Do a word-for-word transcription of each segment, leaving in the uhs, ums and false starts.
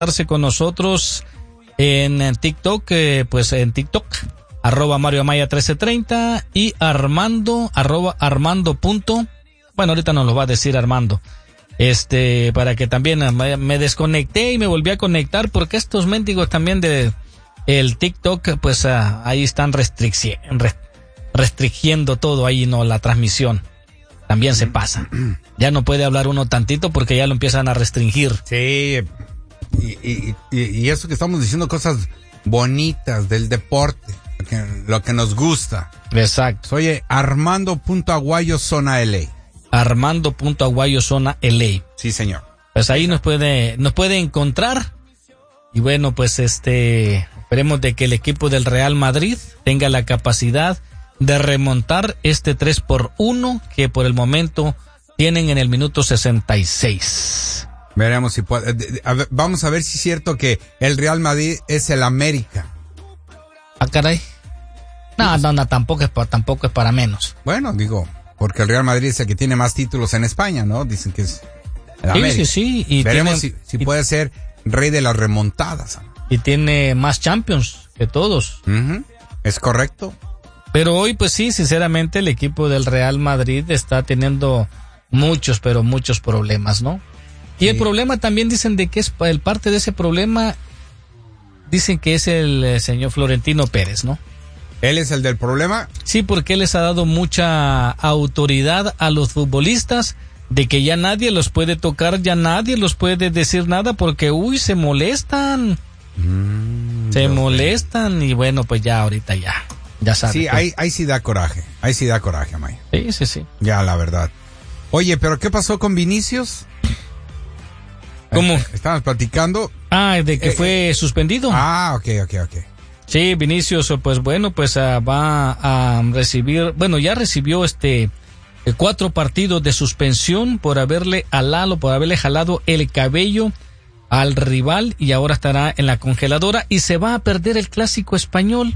con nosotros en TikTok, eh, pues en TikTok, arroba Mario Amaya trece treinta y Armando, arroba Armando punto, bueno, ahorita nos lo va a decir Armando, este, para que también me, me desconecté y me volví a conectar porque estos mendigos también de el TikTok, pues uh, ahí están restricci- rest- restringiendo todo ahí, ¿no? La transmisión. También se pasa. Ya no puede hablar uno tantito porque ya lo empiezan a restringir. Sí, y, y, y, y eso que estamos diciendo, cosas bonitas del deporte, lo que, lo que nos gusta. Exacto. Oye, Armando punto Aguayo Zona L A. Armando punto Aguayo Zona L A. Sí, señor. Pues ahí nos puede, nos puede encontrar. Y bueno, pues este, esperemos de que el equipo del Real Madrid tenga la capacidad de remontar este tres por uno que por el momento tienen en el minuto sesenta y seis. Veremos si puede. A ver, vamos a ver si es cierto que el Real Madrid es el América. Ah, caray. No, no, no, tampoco es para, tampoco es para menos. Bueno, digo, porque el Real Madrid es el que tiene más títulos en España, ¿no? Dicen que es el América. Sí, sí, sí. Y veremos tiene, si, si y, puede ser rey de las remontadas. Y tiene más Champions que todos. Uh-huh. ¿Es correcto? Pero hoy, pues sí, sinceramente, el equipo del Real Madrid está teniendo muchos, pero muchos problemas, ¿no? Y sí. El problema también dicen de que es el parte de ese problema, dicen que es el eh, señor Florentino Pérez, ¿no? ¿Él es el del problema? Sí, porque él les ha dado mucha autoridad a los futbolistas de que ya nadie los puede tocar, ya nadie los puede decir nada porque, uy, se molestan. Mm, se molestan sé. Y bueno, pues ya ahorita ya. Ya sabes. Sí, ahí, ahí sí da coraje. Ahí sí da coraje, Amaya. Sí, sí, sí. Ya, la verdad. Oye, ¿pero qué pasó con Vinicius? ¿Cómo? Eh, estábamos platicando. Ah, de que eh, fue eh, suspendido. Ah, ok, ok, ok. Sí, Vinicius, pues bueno, pues uh, va a recibir, bueno, ya recibió este eh, cuatro partidos de suspensión por haberle alado, por haberle jalado el cabello al rival y ahora estará en la congeladora y se va a perder el clásico español.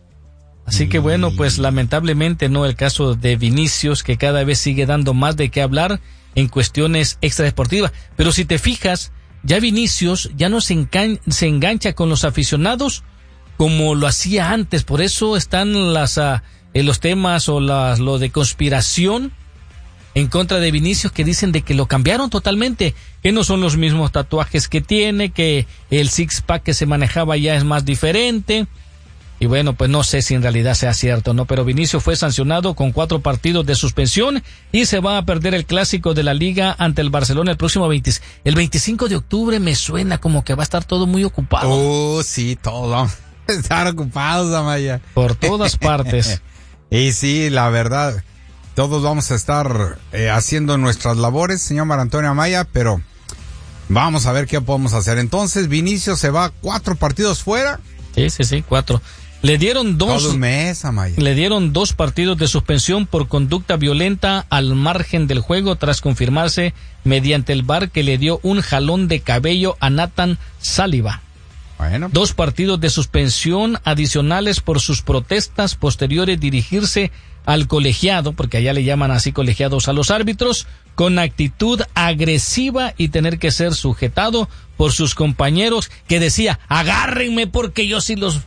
Así que bueno, pues lamentablemente no el caso de Vinicius, que cada vez sigue dando más de qué hablar en cuestiones extradeportivas. Pero si te fijas, ya Vinicius ya no se, engan- se engancha con los aficionados como lo hacía antes. Por eso están las uh, los temas o las lo de conspiración en contra de Vinicius, que dicen de que lo cambiaron totalmente, que no son los mismos tatuajes que tiene, que el six pack que se manejaba ya es más diferente. Y bueno, pues no sé si en realidad sea cierto, ¿no? Pero Vinicius fue sancionado con cuatro partidos de suspensión y se va a perder el clásico de la Liga ante el Barcelona el próximo veinte, el veinticinco de octubre. Me suena como que va a estar todo muy ocupado. Oh, sí, todos vamos a estar ocupados, Amaya. Por todas partes. Y sí, la verdad, todos vamos a estar eh, haciendo nuestras labores, señor Mar Antonio Amaya, pero vamos a ver qué podemos hacer. Entonces, Vinicius se va cuatro partidos fuera. Sí, sí, sí, cuatro. Le dieron dos, Todo un mes, Amaya. Le dieron dos partidos de suspensión por conducta violenta al margen del juego tras confirmarse mediante el V A R que le dio un jalón de cabello a Nathan Saliba. Bueno. Dos partidos de suspensión adicionales por sus protestas posteriores dirigirse al colegiado, porque allá le llaman así colegiados a los árbitros, con actitud agresiva y tener que ser sujetado por sus compañeros que decía, agárrenme porque yo sí los...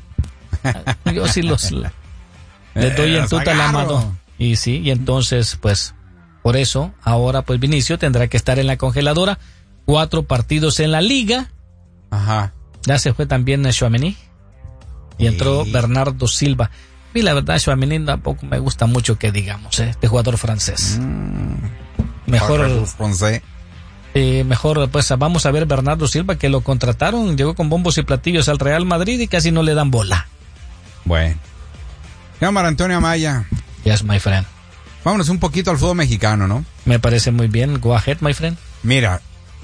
Yo sí los les doy en tuta la mano. Y sí, y entonces pues por eso ahora pues Vinicius tendrá que estar en la congeladora, cuatro partidos en la liga. Ajá. Ya se fue también Tchouaméni y entró sí. Bernardo Silva. Y la verdad Tchouaméni tampoco me gusta mucho que digamos, ¿eh? Este jugador francés. Mm, mejor francés. Eh, mejor pues vamos a ver Bernardo Silva, que lo contrataron, llegó con bombos y platillos al Real Madrid y casi no le dan bola. Bueno. Señor Mar Antonio Amaya. Yes, my friend. Vámonos un poquito al fútbol mexicano, ¿no? Me parece muy bien. Go ahead, my friend. Mira,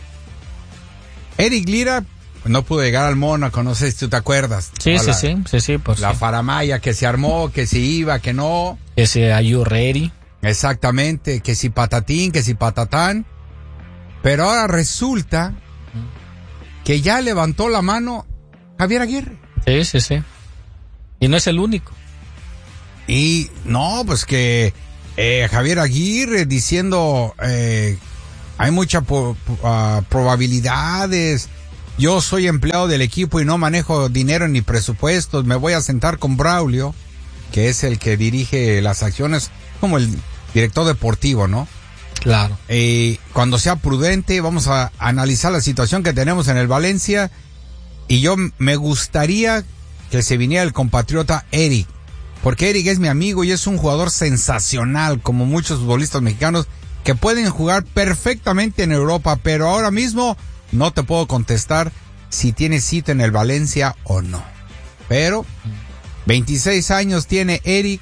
Eric Lira no pudo llegar al Mónaco, no sé si tú te acuerdas. Sí, sí, la, sí, sí, sí, por La sí. faramaya que se armó, que se iba, que no. Que se are you ready. Exactamente, que si patatín, que si patatán. Pero ahora resulta que ya levantó la mano Javier Aguirre. Sí, sí, sí. Y no es el único. Y no, pues que eh, Javier Aguirre diciendo eh, hay muchas po- uh, probabilidades yo soy empleado del equipo y no manejo dinero ni presupuestos, me voy a sentar con Braulio, que es el que dirige las acciones, como el director deportivo, ¿no? Claro. Y cuando sea prudente, vamos a analizar la situación que tenemos en el Valencia, y yo me gustaría que se viniera el compatriota Eric, porque Eric es mi amigo y es un jugador sensacional, como muchos futbolistas mexicanos que pueden jugar perfectamente en Europa, pero ahora mismo no te puedo contestar si tiene cita en el Valencia o no. Pero veintiséis años tiene Eric,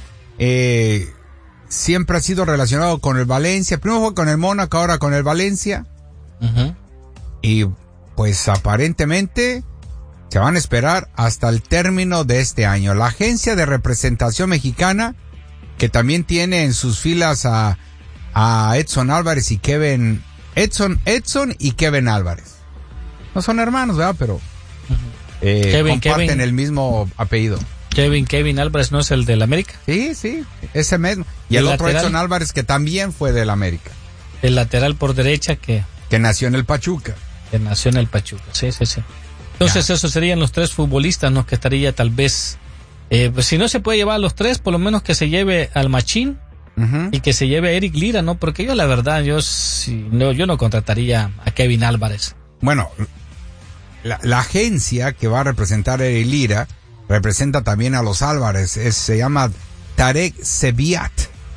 eh, siempre ha sido relacionado con el Valencia, primero fue con el Mónaco, ahora con el Valencia. Uh-huh. Y pues aparentemente se van a esperar hasta el término de este año. La agencia de representación mexicana, que también tiene en sus filas a, a Edson Álvarez y Kevin, Edson, Edson y Kevin Álvarez. No son hermanos, ¿verdad? Pero eh, Kevin, comparten Kevin, el mismo apellido. Kevin, Kevin Álvarez, ¿no es el del América? Sí, sí, ese mismo. Y el, el otro lateral, Edson Álvarez, que también fue del América. El lateral por derecha que... Que nació en el Pachuca. Que nació en el Pachuca, sí, sí, sí. Entonces ya. Esos serían los tres futbolistas, ¿no? Que estaría tal vez... Eh, pues si no se puede llevar a los tres, por lo menos que se lleve al Machín. Uh-huh. Y que se lleve a Eric Lira, ¿no? Porque yo la verdad, yo si no, yo no contrataría a Kevin Álvarez. Bueno, la, la agencia que va a representar a Eric Lira representa también a los Álvarez. Es, se llama Tarek Sebiat.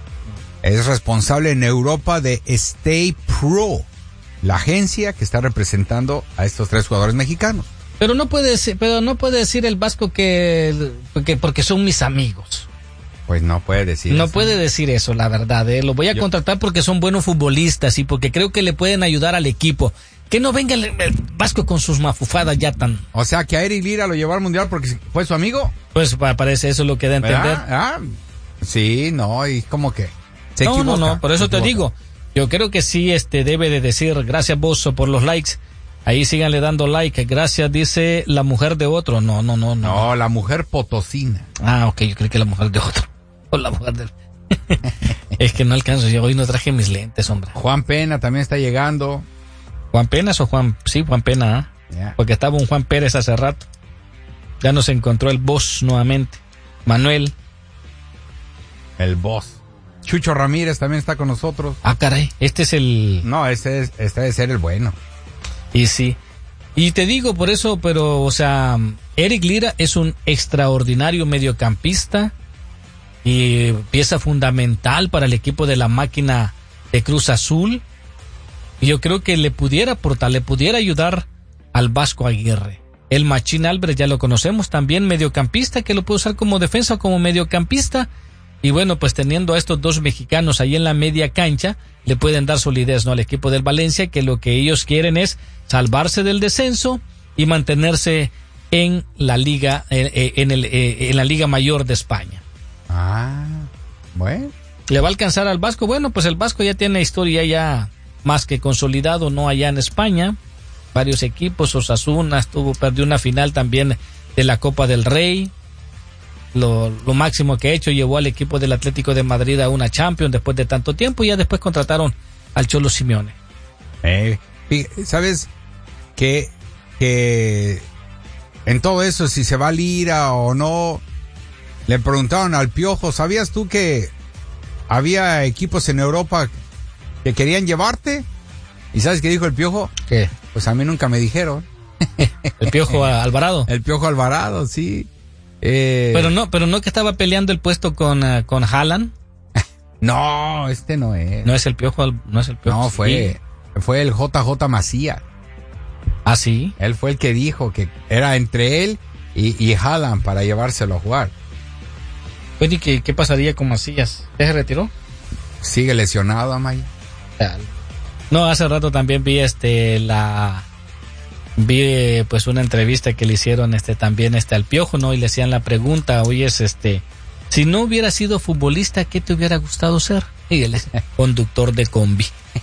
Es responsable en Europa de Stay Pro, la agencia que está representando a estos tres jugadores mexicanos. Pero no puede decir, pero no puede decir el Vasco que, que porque son mis amigos. Pues no puede decir no eso. puede decir eso, la verdad. ¿eh? Lo voy a Yo... contratar porque son buenos futbolistas y porque creo que le pueden ayudar al equipo. Que no venga el, el Vasco con sus mafufadas ya tan... O sea, que a Eric Lira lo llevó al Mundial porque fue su amigo. Pues parece eso lo que da a entender. Ah, sí, no, y como que se no, equivoca. No, no, por eso te digo. Yo creo que sí este debe de decir, gracias Bozo por los likes. Ahí síganle dando like. Gracias, dice la mujer de otro. No, no, no, no. No, la mujer potosina. Ah, ok, yo creí que la mujer de otro. O la mujer de... Es que no alcanzo, yo hoy no traje mis lentes, hombre. Juan Pena también está llegando. ¿Juan Penas o Juan? Sí, Juan Pena, ¿eh? Yeah. Porque estaba un Juan Pérez hace rato. Ya nos encontró el boss nuevamente. Manuel. El boss. Chucho Ramírez también está con nosotros. Ah, caray, este es el... No, este es, este debe ser el bueno. Y sí. Y te digo por eso, pero, o sea, Eric Lira es un extraordinario mediocampista y pieza fundamental para el equipo de la máquina de Cruz Azul. Y yo creo que le pudiera aportar, le pudiera ayudar al Vasco Aguirre. El Machín Álvarez ya lo conocemos, también mediocampista, que lo puede usar como defensa o como mediocampista. Y bueno, pues teniendo a estos dos mexicanos ahí en la media cancha, le pueden dar solidez, ¿no? Al equipo del Valencia, que lo que ellos quieren es salvarse del descenso y mantenerse en la liga, en, en, el, en la Liga Mayor de España. Ah, bueno. ¿Le va a alcanzar al Vasco? Bueno, pues el Vasco ya tiene historia ya más que consolidado, no allá en España. Varios equipos, Osasuna estuvo, perdió una final también de la Copa del Rey. Lo, lo máximo que ha hecho, llevó al equipo del Atlético de Madrid a una Champions después de tanto tiempo, y ya después contrataron al Cholo Simeone. Eh, ¿Sabes que, que en todo eso, si se va Lira o no, le preguntaron al Piojo, ¿sabías tú que había equipos en Europa que querían llevarte? ¿Y sabes qué dijo el Piojo? ¿Qué? Pues a mí nunca me dijeron. ¿El Piojo Alvarado? El Piojo Alvarado, sí. Eh... Pero no, pero no que estaba peleando el puesto con, uh, con Haaland. No, este no es. No es el Piojo, no es el Piojo. No, fue, sí. fue el J J Macías. ¿Ah, sí? Él fue el que dijo que era entre él y, y Haaland para llevárselo a jugar. Pues, ¿y qué, qué pasaría con Macías? ¿Ya se retiró? Sigue lesionado, Amaya. No, hace rato también vi este la vi pues una entrevista que le hicieron este también este al Piojo, ¿no? Y le hacían la pregunta, oye, es este, si no hubiera sido futbolista, ¿qué te hubiera gustado ser? Y él es conductor de combi.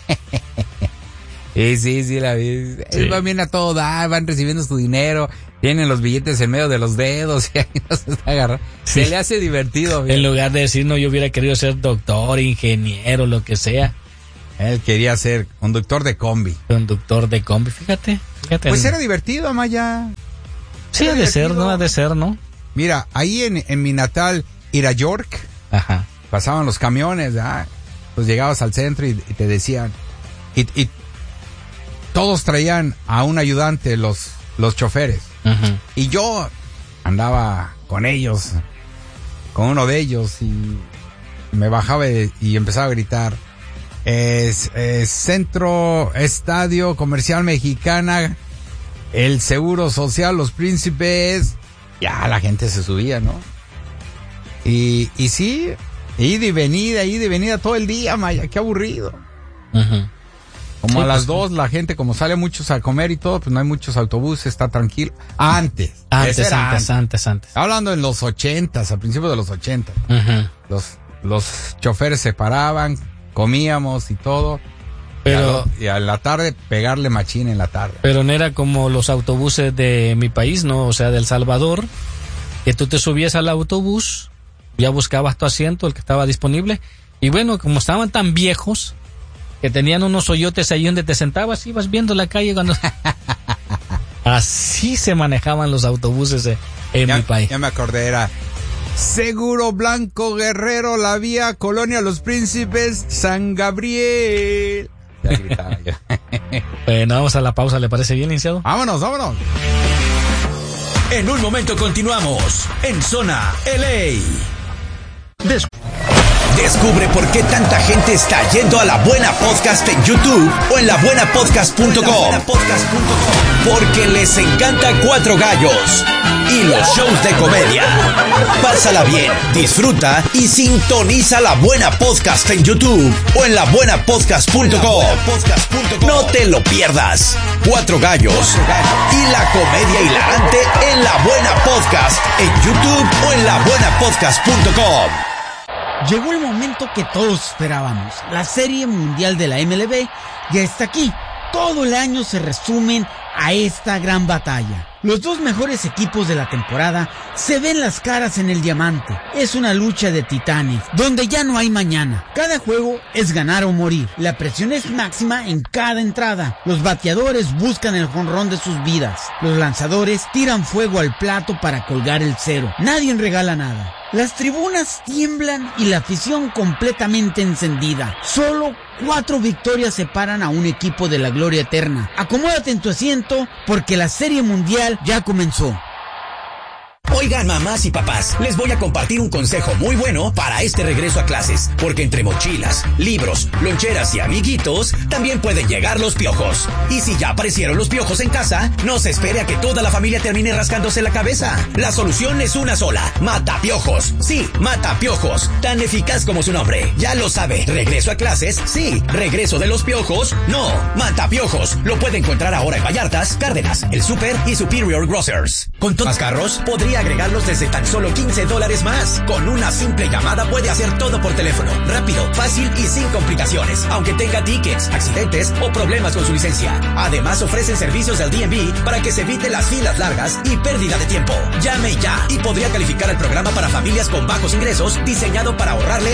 Sí, sí, sí, la vi. Sí. Van bien a todo dar, van recibiendo su dinero, tienen los billetes en medio de los dedos y ahí no se está agarrando. Sí. Se le hace divertido. Bien. En lugar de decir, no, yo hubiera querido ser doctor, ingeniero, lo que sea. Él quería ser conductor de combi. Conductor de combi, fíjate. Fíjate. Pues era divertido, Amaya. Sí, ha de ser, ¿no? Ha de ser, ¿no? Mira, ahí en, en mi natal, ir a York, Ajá. pasaban los camiones, ¿verdad? Pues llegabas al centro y, y te decían, y, y todos traían a un ayudante, los, los choferes. Uh-huh. Y yo andaba con ellos, con uno de ellos, y me bajaba y, y empezaba a gritar, es, es Centro Estadio Comercial Mexicana, el Seguro Social Los Príncipes. Ya la gente se subía, ¿no? Y, y sí, ida y venida, ida y venida todo el día, Maya, qué aburrido. Uh-huh. Como sí, a las pues, dos, la gente, como sale muchos a comer y todo, pues no hay muchos autobuses, está tranquilo. Antes. Antes, antes, antes, antes, antes. Hablando en los ochentas, a principios de los ochentas. Uh-huh. Los, los choferes se paraban, comíamos y todo. Pero, y a, y a la tarde, pegarle machín en la tarde. Pero no era como los autobuses de mi país, ¿no? O sea, de El Salvador, que tú te subías al autobús, ya buscabas tu asiento, el que estaba disponible, y bueno, como estaban tan viejos, que tenían unos hoyotes ahí donde te sentabas, ibas viendo la calle cuando... Así se manejaban los autobuses en ya, mi país. Ya me acordé, era Seguro Blanco Guerrero, la vía Colonia Los Príncipes, San Gabriel. Ya gritaba yo. Bueno, vamos a la pausa, ¿le parece bien, licenciado? Vámonos, vámonos. En un momento continuamos en Zona L A. Des- Descubre por qué tanta gente está yendo a La Buena Podcast en YouTube o en la buena podcast punto com. Porque les encanta Cuatro Gallos y los shows de comedia. Pásala bien, disfruta y sintoniza La Buena Podcast en YouTube o en la buena podcast punto com. No te lo pierdas. Cuatro Gallos y la comedia hilarante en La Buena Podcast en YouTube o en la buena podcast punto com. Llegó el momento que todos esperábamos. La Serie Mundial de la M L B ya está aquí. Todo el año se resumen a esta gran batalla. Los dos mejores equipos de la temporada se ven las caras en el diamante. Es una lucha de titanes, donde ya no hay mañana. Cada juego es ganar o morir. La presión es máxima en cada entrada. Los bateadores buscan el jonrón de sus vidas. Los lanzadores tiran fuego al plato para colgar el cero. Nadie regala nada. Las tribunas tiemblan y la afición completamente encendida. Solo cuatro victorias separan a un equipo de la gloria eterna. Acomódate en tu asiento porque la Serie Mundial ya comenzó. Oigan, mamás y papás, les voy a compartir un consejo muy bueno para este regreso a clases, porque entre mochilas, libros, loncheras y amiguitos, también pueden llegar los piojos. Y si ya aparecieron los piojos en casa, no se espere a que toda la familia termine rascándose la cabeza. La solución es una sola: Mata Piojos. Sí, Mata Piojos, tan eficaz como su nombre. Ya lo sabe, regreso a clases, sí, regreso de los piojos, no. Mata Piojos, lo puede encontrar ahora en Vallartas, Cárdenas, El Super y Superior Grocers. Con todos los carros, podría agregarlos desde tan solo quince dólares más. Con una simple llamada puede hacer todo por teléfono, rápido, fácil y sin complicaciones, aunque tenga tickets, accidentes o problemas con su licencia. Además ofrecen servicios del D M V para que se evite las filas largas y pérdida de tiempo. Llame ya y podría calificar el programa para familias con bajos ingresos, diseñado para ahorrarle